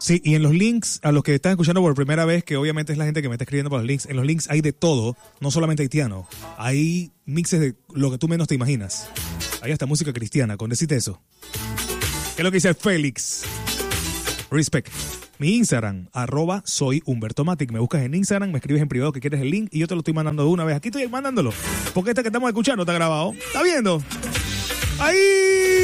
Sí, y en los links, a los que están escuchando por primera vez, que obviamente es la gente que me está escribiendo por los links, en los links hay de todo, no solamente haitiano. Hay mixes de lo que tú menos te imaginas. Hay hasta música cristiana, con decirte eso. ¿Qué es lo que dice Félix? Respect. Mi Instagram, @soyhumbertomatic. Me buscas en Instagram, me escribes en privado que quieres el link y yo te lo estoy mandando de una vez. Aquí estoy mandándolo. Porque esta que estamos escuchando está grabado. ¿Está viendo? ¡Ahí!